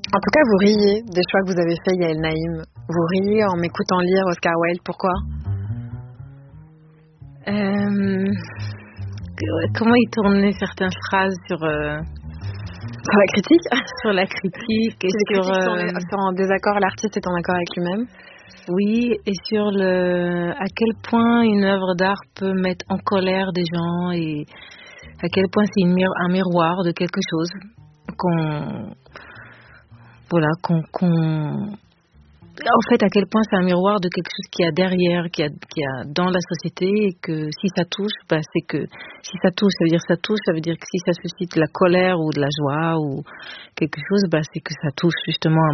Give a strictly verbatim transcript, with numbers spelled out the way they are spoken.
En tout cas, vous riez des choix que vous avez faits, Yael Naïm. Vous riez en m'écoutant lire Oscar Wilde. Pourquoi? Euh, comment il tournait certaines phrases sur euh, Sur la critique? sur la critique et Si les sur critiques sont, euh, sont en désaccord, l'artiste est en accord avec lui-même. oui, et sur le à quel point une œuvre d'art peut mettre en colère des gens et à quel point c'est une mir- un miroir de quelque chose qu'on voilà qu'on qu'on en fait, à quel point c'est un miroir de quelque chose qui a derrière, qui a, qui a dans la société, et que si ça touche, bah, c'est que si ça touche, ça veut dire ça touche, ça veut dire que si ça suscite la colère ou de la joie ou quelque chose, bah, c'est que ça touche justement